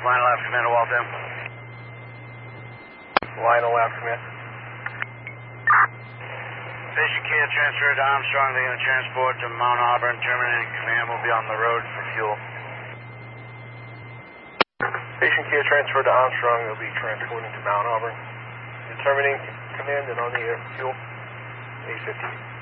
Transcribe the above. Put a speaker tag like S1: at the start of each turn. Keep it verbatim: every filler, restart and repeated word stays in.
S1: Lionel Lab, Commander Walter.
S2: Lionel Lab, Command.
S1: Patient care transferred to Armstrong. They're going to transport to Mount Auburn. Terminating command will be on the road for fuel.
S2: Patient care transferred to Armstrong. They'll be transporting to Mount Auburn. Determining command and on the air for fuel. eight fifty.